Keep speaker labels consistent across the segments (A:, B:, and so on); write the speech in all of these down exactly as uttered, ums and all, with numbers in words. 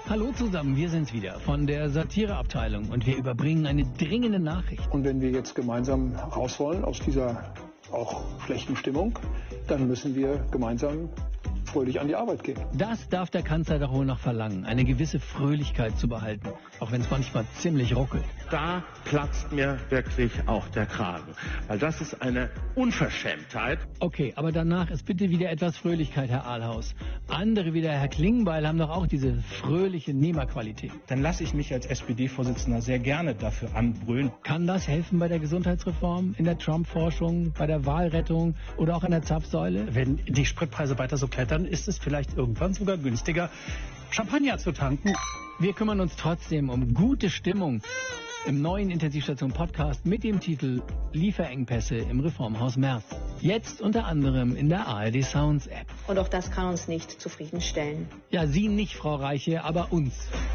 A: Hallo zusammen, wir sind's wieder von der Satireabteilung und wir überbringen eine dringende Nachricht.
B: Und wenn wir jetzt gemeinsam raus wollen aus dieser auch schlechten Stimmung, dann müssen wir gemeinsam fröhlich an die Arbeit gehen.
A: Das darf der Kanzler doch wohl noch verlangen, eine gewisse Fröhlichkeit zu behalten, auch wenn es manchmal ziemlich ruckelt.
C: Da platzt mir wirklich auch der Kragen, weil das ist eine Unverschämtheit.
A: Okay, aber danach ist bitte wieder etwas Fröhlichkeit, Herr Ahlhaus. Andere wie der Herr Klingbeil haben doch auch diese fröhliche Nehmerqualität.
D: Dann lasse ich mich als S P D-Vorsitzender sehr gerne dafür anbrüllen.
A: Kann das helfen bei der Gesundheitsreform, in der Trump-Forschung, bei der Wahlrettung oder auch in der Zapfsäule?
D: Wenn die Spritpreise weiter so klettern, ist es vielleicht irgendwann sogar günstiger, Champagner zu tanken.
A: Wir kümmern uns trotzdem um gute Stimmung im neuen Intensivstation-Podcast mit dem Titel Lieferengpässe im Reformhaus Merz. Jetzt unter anderem in der A R D Sounds App.
E: Und auch das kann uns nicht zufriedenstellen.
A: Ja, Sie nicht, Frau Reiche, aber uns.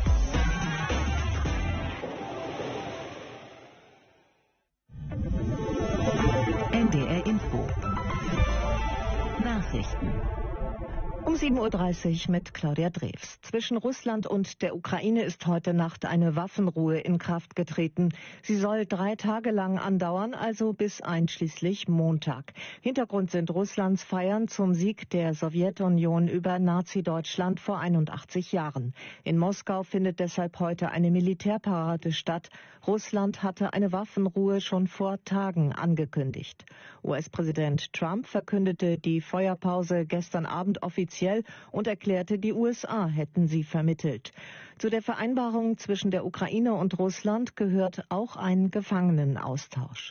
F: N D R Info. Nachrichten. Um sieben Uhr dreißig mit Claudia Drews. Zwischen Russland und der Ukraine ist heute Nacht eine Waffenruhe in Kraft getreten. Sie soll drei Tage lang andauern, also bis einschließlich Montag. Hintergrund sind Russlands Feiern zum Sieg der Sowjetunion über Nazi-Deutschland vor einundachtzig Jahren. In Moskau findet deshalb heute eine Militärparade statt. Russland hatte eine Waffenruhe schon vor Tagen angekündigt. U S-Präsident Trump verkündete die Feuerpause gestern Abend offiziell und erklärte, die U S A hätten sie vermittelt. Zu der Vereinbarung zwischen der Ukraine und Russland gehört auch ein Gefangenenaustausch.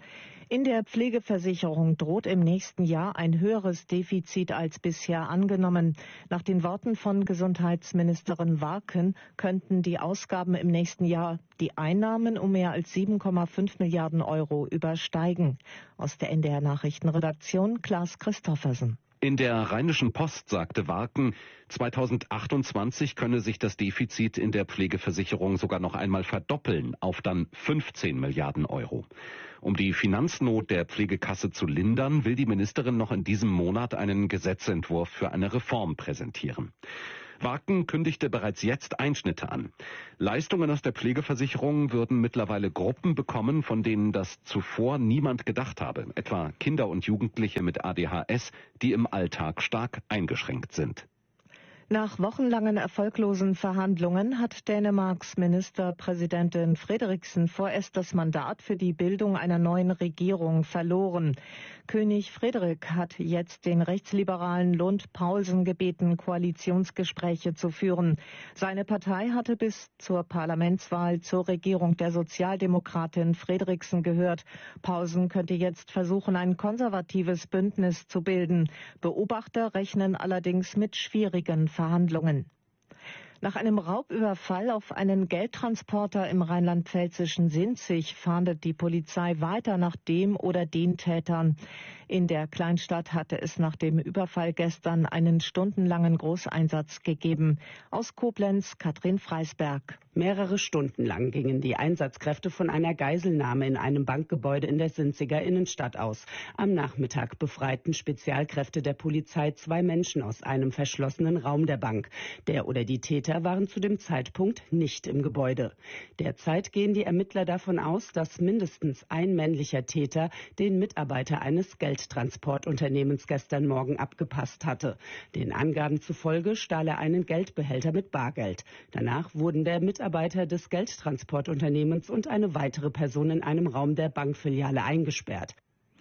F: In der Pflegeversicherung droht im nächsten Jahr ein höheres Defizit als bisher angenommen. Nach den Worten von Gesundheitsministerin Warken könnten die Ausgaben im nächsten Jahr die Einnahmen um mehr als sieben Komma fünf Milliarden Euro übersteigen. Aus der N D R Nachrichtenredaktion Klaas Christoffersen.
G: In der Rheinischen Post sagte Warken, zweitausendachtundzwanzig könne sich das Defizit in der Pflegeversicherung sogar noch einmal verdoppeln auf dann fünfzehn Milliarden Euro. Um die Finanznot der Pflegekasse zu lindern, will die Ministerin noch in diesem Monat einen Gesetzentwurf für eine Reform präsentieren. Warken kündigte bereits jetzt Einschnitte an. Leistungen aus der Pflegeversicherung würden mittlerweile Gruppen bekommen, von denen das zuvor niemand gedacht habe, etwa Kinder und Jugendliche mit A D H S, die im Alltag stark eingeschränkt sind.
F: Nach wochenlangen erfolglosen Verhandlungen hat Dänemarks Ministerpräsidentin Frederiksen vorerst das Mandat für die Bildung einer neuen Regierung verloren. König Frederik hat jetzt den rechtsliberalen Lund Poulsen gebeten, Koalitionsgespräche zu führen. Seine Partei hatte bis zur Parlamentswahl zur Regierung der Sozialdemokratin Frederiksen gehört. Poulsen könnte jetzt versuchen, ein konservatives Bündnis zu bilden. Beobachter rechnen allerdings mit schwierigen Verhandlungen. Nach einem Raubüberfall auf einen Geldtransporter im rheinland-pfälzischen Sinzig fahndet die Polizei weiter nach dem oder den Tätern. In der Kleinstadt hatte es nach dem Überfall gestern einen stundenlangen Großeinsatz gegeben. Aus Koblenz, Katrin Freisberg.
H: Mehrere Stunden lang gingen die Einsatzkräfte von einer Geiselnahme in einem Bankgebäude in der Sinziger Innenstadt aus. Am Nachmittag befreiten Spezialkräfte der Polizei zwei Menschen aus einem verschlossenen Raum der Bank. Der oder die Täter waren zu dem Zeitpunkt nicht im Gebäude. Derzeit gehen die Ermittler davon aus, dass mindestens ein männlicher Täter den Mitarbeiter eines Geldtransportunternehmens gestern Morgen abgepasst hatte. Den Angaben zufolge stahl er einen Geldbehälter mit Bargeld. Danach wurden der Mitarbeiter des Geldtransportunternehmens und eine weitere Person in einem Raum der Bankfiliale eingesperrt.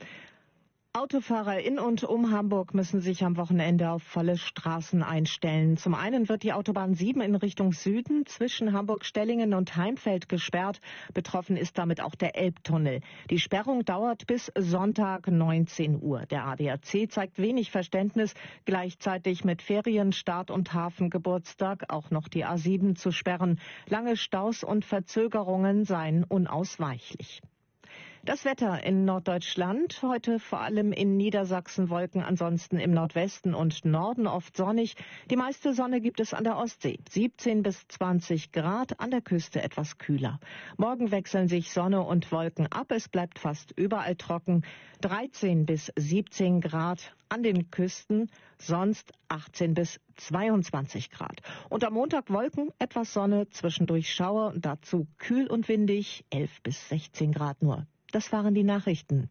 F: Autofahrer in und um Hamburg müssen sich am Wochenende auf volle Straßen einstellen. Zum einen wird die Autobahn sieben in Richtung Süden zwischen Hamburg-Stellingen und Heimfeld gesperrt. Betroffen ist damit auch der Elbtunnel. Die Sperrung dauert bis Sonntag neunzehn Uhr. Der A D A C zeigt wenig Verständnis, gleichzeitig mit Ferienstart und Hafengeburtstag auch noch die A sieben zu sperren. Lange Staus und Verzögerungen seien unausweichlich. Das Wetter in Norddeutschland. Heute vor allem in Niedersachsen Wolken, ansonsten im Nordwesten und Norden oft sonnig. Die meiste Sonne gibt es an der Ostsee. siebzehn bis zwanzig Grad, an der Küste etwas kühler. Morgen wechseln sich Sonne und Wolken ab. Es bleibt fast überall trocken. dreizehn bis siebzehn Grad an den Küsten, sonst achtzehn bis zweiundzwanzig Grad. Und am Montag Wolken, etwas Sonne, zwischendurch Schauer, dazu kühl und windig, elf bis sechzehn Grad nur. Das waren die Nachrichten.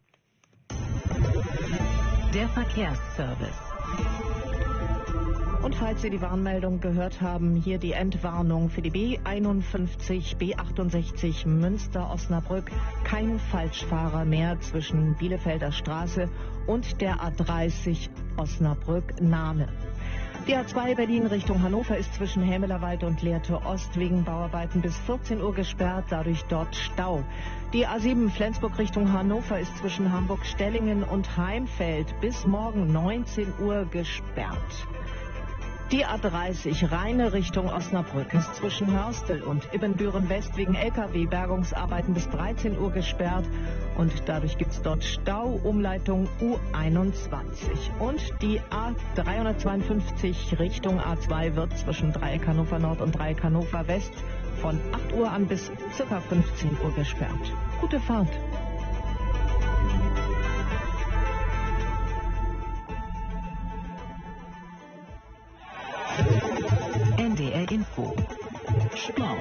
I: Der Verkehrsservice.
F: Und falls Sie die Warnmeldung gehört haben, hier die Entwarnung für die B einundfünfzig, B achtundsechzig Münster-Osnabrück. Kein Falschfahrer mehr zwischen Bielefelder Straße und der A dreißig Osnabrück-Nahme. Die A zwei Berlin Richtung Hannover ist zwischen Hämelerwald und Lehrte Ost wegen Bauarbeiten bis vierzehn Uhr gesperrt, dadurch dort Stau. Die A sieben Flensburg Richtung Hannover ist zwischen Hamburg-Stellingen und Heimfeld bis morgen neunzehn Uhr gesperrt. Die A dreißig Rheine Richtung Osnabrück ist zwischen Hörstel und Ibbenbüren-West wegen L K W-Bergungsarbeiten bis dreizehn Uhr gesperrt und dadurch gibt es dort Stau, Umleitung U einundzwanzig. Und die A dreihundertzweiundfünfzig Richtung A zwei wird zwischen Dreieck Hannover Nord und Dreieck Hannover West von acht Uhr an bis ca. fünfzehn Uhr gesperrt. Gute Fahrt!
I: N D R Info. Sport.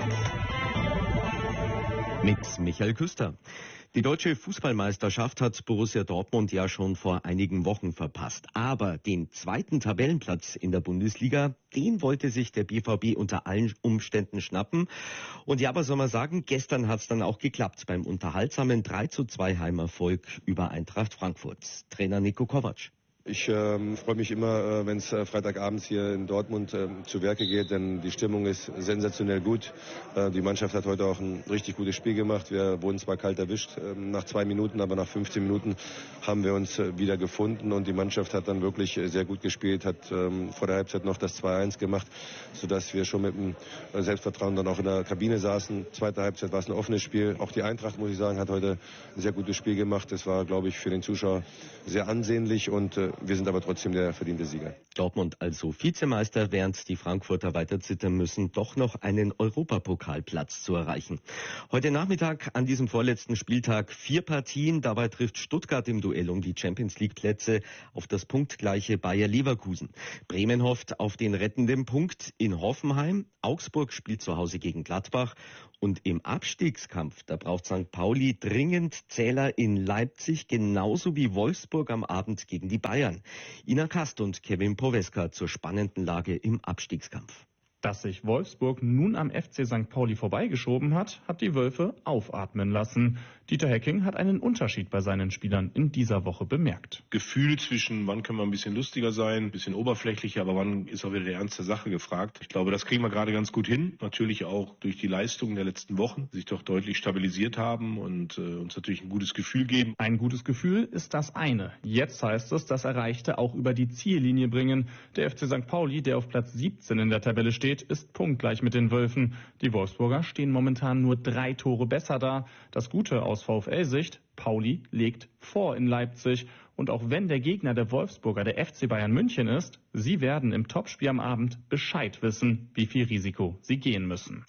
J: Mit Michael Küster. Die deutsche Fußballmeisterschaft hat Borussia Dortmund ja schon vor einigen Wochen verpasst. Aber den zweiten Tabellenplatz in der Bundesliga, den wollte sich der B V B unter allen Umständen schnappen. Und ja, was soll man sagen, gestern hat es dann auch geklappt beim unterhaltsamen drei zu zwei Heimerfolg über Eintracht Frankfurt. Trainer Niko Kovac.
K: Ich ähm, freue mich immer, äh, wenn es äh, Freitagabends hier in Dortmund äh, zu Werke geht, denn die Stimmung ist sensationell gut. Äh, die Mannschaft hat heute auch ein richtig gutes Spiel gemacht. Wir wurden zwar kalt erwischt äh, nach zwei Minuten, aber nach fünfzehn Minuten haben wir uns äh, wieder gefunden und die Mannschaft hat dann wirklich äh, sehr gut gespielt, hat ähm, vor der Halbzeit noch das zwei eins gemacht, sodass wir schon mit dem äh, Selbstvertrauen dann auch in der Kabine saßen. Zweite Halbzeit war es ein offenes Spiel. Auch die Eintracht, muss ich sagen, hat heute ein sehr gutes Spiel gemacht. Das war, glaube ich, für den Zuschauer sehr ansehnlich und äh, wir sind aber trotzdem der verdiente Sieger.
J: Dortmund also Vizemeister, während die Frankfurter weiter zittern müssen, doch noch einen Europapokalplatz zu erreichen. Heute Nachmittag an diesem vorletzten Spieltag vier Partien. Dabei trifft Stuttgart im Duell um die Champions-League-Plätze auf das punktgleiche Bayer Leverkusen. Bremen hofft auf den rettenden Punkt in Hoffenheim. Augsburg spielt zu Hause gegen Gladbach. Und im Abstiegskampf, da braucht Sankt Pauli dringend Zähler in Leipzig, genauso wie Wolfsburg am Abend gegen die Bayern. Ina Kast und Kevin Poweska zur spannenden Lage im Abstiegskampf.
L: Dass sich Wolfsburg nun am F C Sankt Pauli vorbeigeschoben hat, hat die Wölfe aufatmen lassen. Dieter Hecking hat einen Unterschied bei seinen Spielern in dieser Woche bemerkt.
M: Gefühl zwischen, wann können wir ein bisschen lustiger sein, ein bisschen oberflächlicher, aber wann ist auch wieder die ernste Sache gefragt. Ich glaube, das kriegen wir gerade ganz gut hin. Natürlich auch durch die Leistungen der letzten Wochen, die sich doch deutlich stabilisiert haben und äh, uns natürlich ein gutes Gefühl geben.
L: Ein gutes Gefühl ist das eine. Jetzt heißt es, das Erreichte auch über die Ziellinie bringen. Der F C Sankt Pauli, der auf Platz siebzehn in der Tabelle steht, ist punktgleich mit den Wölfen. Die Wolfsburger stehen momentan nur drei Tore besser da. Das Gute aus VfL-Sicht, Pauli legt vor in Leipzig. Und auch wenn der Gegner der Wolfsburger der F C Bayern München ist, sie werden im Topspiel am Abend Bescheid wissen, wie viel Risiko sie gehen müssen.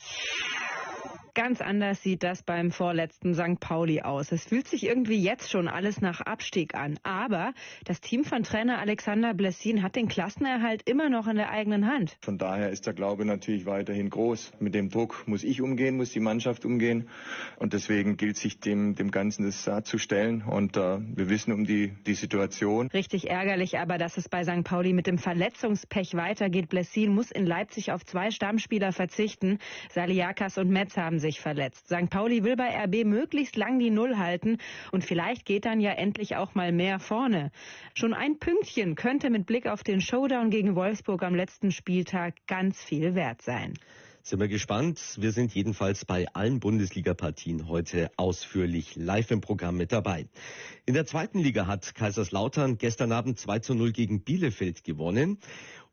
N: Ganz anders sieht das beim vorletzten Sankt Pauli aus. Es fühlt sich irgendwie jetzt schon alles nach Abstieg an. Aber das Team von Trainer Alexander Blessin hat den Klassenerhalt immer noch in der eigenen Hand.
O: Von daher ist der Glaube natürlich weiterhin groß. Mit dem Druck muss ich umgehen, muss die Mannschaft umgehen. Und deswegen gilt sich dem, dem Ganzen das uh, zu stellen. Und uh, wir wissen um die, die Situation.
N: Richtig ärgerlich aber, dass es bei Sankt Pauli mit dem Verletzungspech weitergeht. Blessin muss in Leipzig auf zwei Stammspieler verzichten. Saliakas und Metz haben sich verletzt. Sankt Pauli will bei R B möglichst lang die Null halten und vielleicht geht dann ja endlich auch mal mehr vorne. Schon ein Pünktchen könnte mit Blick auf den Showdown gegen Wolfsburg am letzten Spieltag ganz viel wert sein.
J: Sind wir gespannt. Wir sind jedenfalls bei allen Bundesliga-Partien heute ausführlich live im Programm mit dabei. In der zweiten Liga hat Kaiserslautern gestern Abend zwei zu null gegen Bielefeld gewonnen.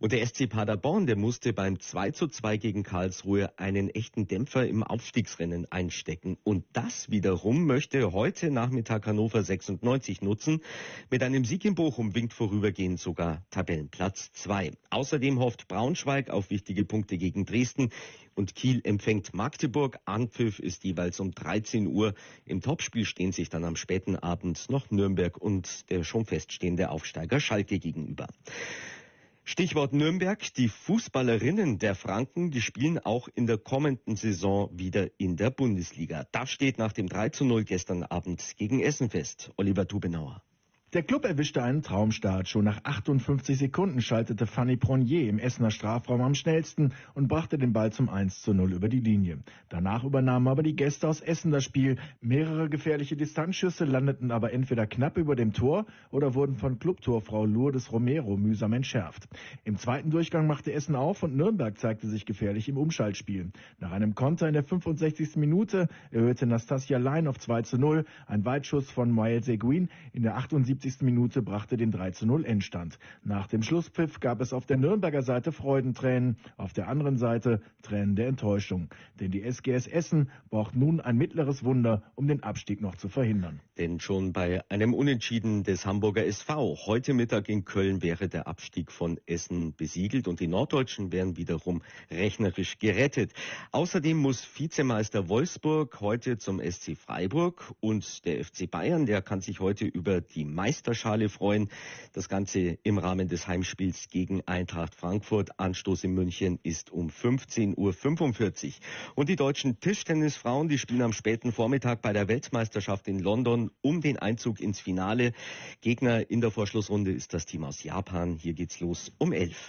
J: Und der S C Paderborn, der musste beim zwei zu zwei gegen Karlsruhe einen echten Dämpfer im Aufstiegsrennen einstecken. Und das wiederum möchte heute Nachmittag Hannover sechsundneunzig nutzen. Mit einem Sieg in Bochum winkt vorübergehend sogar Tabellenplatz zwei. Außerdem hofft Braunschweig auf wichtige Punkte gegen Dresden. Und Kiel empfängt Magdeburg. Anpfiff ist jeweils um dreizehn Uhr. Im Topspiel stehen sich dann am späten Abend noch Nürnberg und der schon feststehende Aufsteiger Schalke gegenüber. Stichwort Nürnberg. Die Fußballerinnen der Franken, die spielen auch in der kommenden Saison wieder in der Bundesliga. Das steht nach dem drei zu null gestern Abend gegen Essen fest. Oliver Tubenauer.
P: Der Klub erwischte einen Traumstart. Schon nach achtundfünfzig Sekunden schaltete Fanny Pronier im Essener Strafraum am schnellsten und brachte den Ball zum eins zu null über die Linie. Danach übernahmen aber die Gäste aus Essen das Spiel. Mehrere gefährliche Distanzschüsse landeten aber entweder knapp über dem Tor oder wurden von Clubtorfrau Lourdes Romero mühsam entschärft. Im zweiten Durchgang machte Essen auf und Nürnberg zeigte sich gefährlich im Umschaltspiel. Nach einem Konter in der fünfundsechzigsten Minute erhöhte Nastasia Lein auf zwei zu null. Ein Weitschuss von Maël Seguin in der achtundsiebzigsten Minute brachte den drei zu null Endstand. Nach dem Schlusspfiff gab es auf der Nürnberger Seite Freudentränen, auf der anderen Seite Tränen der Enttäuschung. Denn die S G S Essen braucht nun ein mittleres Wunder, um den Abstieg noch zu verhindern.
J: Denn schon bei einem Unentschieden des Hamburger S V heute Mittag in Köln wäre der Abstieg von Essen besiegelt und die Norddeutschen wären wiederum rechnerisch gerettet. Außerdem muss Vizemeister Wolfsburg heute zum S C Freiburg und der F C Bayern, der kann sich heute über die Meisterschale freuen. Das Ganze im Rahmen des Heimspiels gegen Eintracht Frankfurt. Anstoß in München ist um fünfzehn Uhr fünfundvierzig. Und die deutschen Tischtennisfrauen, die spielen am späten Vormittag bei der Weltmeisterschaft in London um den Einzug ins Finale. Gegner in der Vorschlussrunde ist das Team aus Japan. Hier geht's los um elf.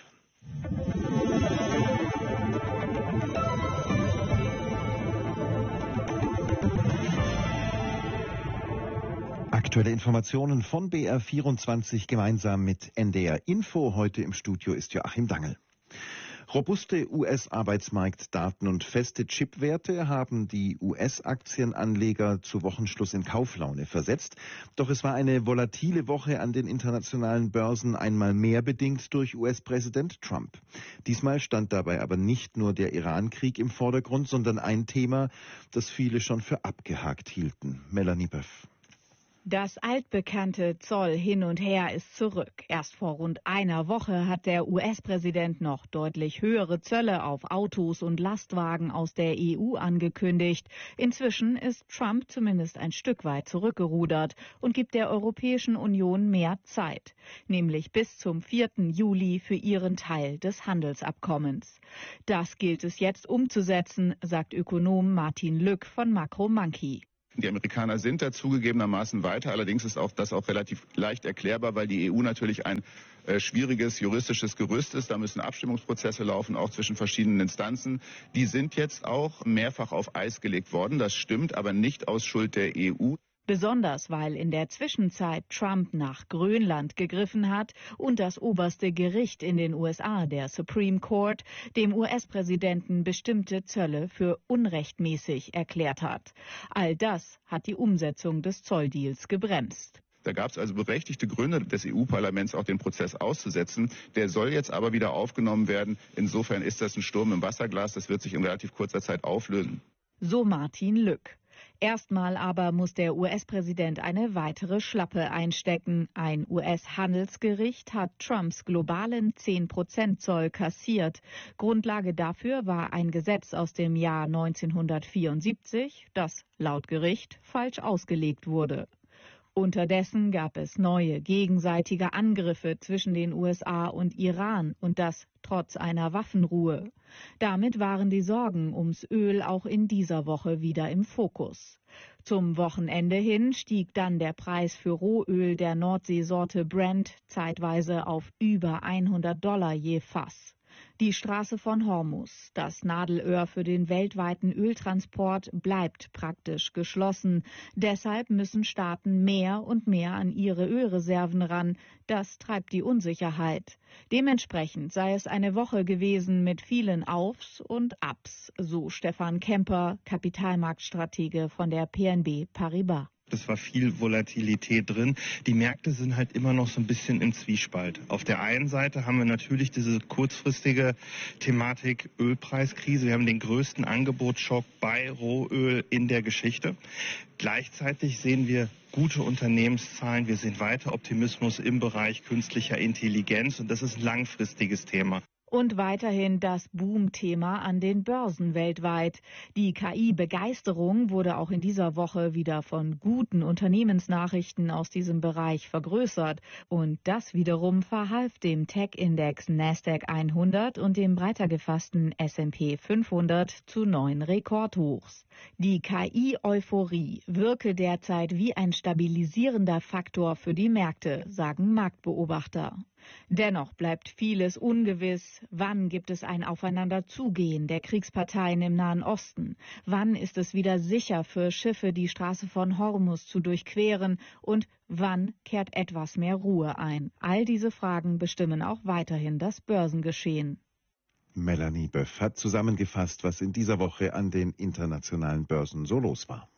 Q: Aktuelle Informationen von B R vierundzwanzig gemeinsam mit N D R Info. Heute im Studio ist Joachim Dangel. Robuste U S-Arbeitsmarktdaten und feste Chipwerte haben die U S-Aktienanleger zu Wochenschluss in Kauflaune versetzt. Doch es war eine volatile Woche an den internationalen Börsen, einmal mehr bedingt durch U S-Präsident Trump. Diesmal stand dabei aber nicht nur der Iran-Krieg im Vordergrund, sondern ein Thema, das viele schon für abgehakt hielten. Melanie Böff.
R: Das altbekannte Zoll hin und her ist zurück. Erst vor rund einer Woche hat der U S-Präsident noch deutlich höhere Zölle auf Autos und Lastwagen aus der E U angekündigt. Inzwischen ist Trump zumindest ein Stück weit zurückgerudert und gibt der Europäischen Union mehr Zeit, nämlich bis zum vierten Juli für ihren Teil des Handelsabkommens. Das gilt es jetzt umzusetzen, sagt Ökonom Martin Lück von Makro Monkey.
S: Die Amerikaner sind da zugegebenermaßen weiter. Allerdings ist auch das auch relativ leicht erklärbar, weil die E U natürlich ein äh, schwieriges juristisches Gerüst ist. Da müssen Abstimmungsprozesse laufen, auch zwischen verschiedenen Instanzen. Die sind jetzt auch mehrfach auf Eis gelegt worden. Das stimmt, aber nicht aus Schuld der E U.
R: Besonders, weil in der Zwischenzeit Trump nach Grönland gegriffen hat und das oberste Gericht in den U S A, der Supreme Court, dem U S-Präsidenten bestimmte Zölle für unrechtmäßig erklärt hat. All das hat die Umsetzung des Zolldeals gebremst.
S: Da gab es also berechtigte Gründe des E U-Parlaments, auch den Prozess auszusetzen. Der soll jetzt aber wieder aufgenommen werden. Insofern ist das ein Sturm im Wasserglas. Das wird sich in relativ kurzer Zeit auflösen.
R: So Martin Lück. Erstmal aber muss der U S-Präsident eine weitere Schlappe einstecken. Ein U S-Handelsgericht hat Trumps globalen zehn Prozent Zoll kassiert. Grundlage dafür war ein Gesetz aus dem Jahr neunzehnhundertvierundsiebzig, das laut Gericht falsch ausgelegt wurde. Unterdessen gab es neue gegenseitige Angriffe zwischen den U S A und Iran und das trotz einer Waffenruhe. Damit waren die Sorgen ums Öl auch in dieser Woche wieder im Fokus. Zum Wochenende hin stieg dann der Preis für Rohöl der Nordseesorte Brent zeitweise auf über hundert Dollar je Fass. Die Straße von Hormuz, das Nadelöhr für den weltweiten Öltransport, bleibt praktisch geschlossen. Deshalb müssen Staaten mehr und mehr an ihre Ölreserven ran. Das treibt die Unsicherheit. Dementsprechend sei es eine Woche gewesen mit vielen Aufs und Abs, so Stefan Kemper, Kapitalmarktstratege von der P N B Paribas.
T: Es war viel Volatilität drin. Die Märkte sind halt immer noch so ein bisschen im Zwiespalt. Auf der einen Seite haben wir natürlich diese kurzfristige Thematik Ölpreiskrise. Wir haben den größten Angebotsschock bei Rohöl in der Geschichte. Gleichzeitig sehen wir gute Unternehmenszahlen. Wir sehen weiter Optimismus im Bereich künstlicher Intelligenz. Und das ist ein langfristiges Thema.
R: Und weiterhin das Boom-Thema an den Börsen weltweit. Die K I-Begeisterung wurde auch in dieser Woche wieder von guten Unternehmensnachrichten aus diesem Bereich vergrößert. Und das wiederum verhalf dem Tech-Index Nasdaq hundert und dem breiter gefassten S und P fünfhundert zu neuen Rekordhochs. Die K I-Euphorie wirke derzeit wie ein stabilisierender Faktor für die Märkte, sagen Marktbeobachter. Dennoch bleibt vieles ungewiss. Wann gibt es ein Aufeinanderzugehen der Kriegsparteien im Nahen Osten? Wann ist es wieder sicher für Schiffe, die Straße von Hormuz zu durchqueren? Und wann kehrt etwas mehr Ruhe ein? All diese Fragen bestimmen auch weiterhin das Börsengeschehen.
Q: Melanie Böff hat zusammengefasst, was in dieser Woche an den internationalen Börsen so los war.